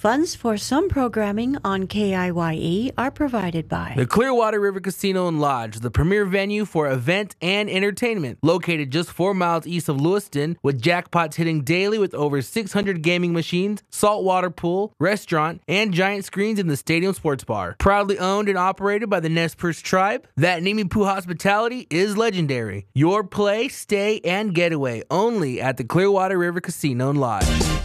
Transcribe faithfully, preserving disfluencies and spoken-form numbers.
Funds for some programming on K I Y E are provided by the Clearwater River Casino and Lodge, the premier venue for event and entertainment, located just four miles east of Lewiston, with jackpots hitting daily with over six hundred gaming machines, saltwater pool, restaurant, and giant screens in the stadium sports bar. Proudly owned and operated by the Nez Perce tribe, that Nimiipuu hospitality is legendary. Your play, stay, and getaway only at the Clearwater River Casino and Lodge.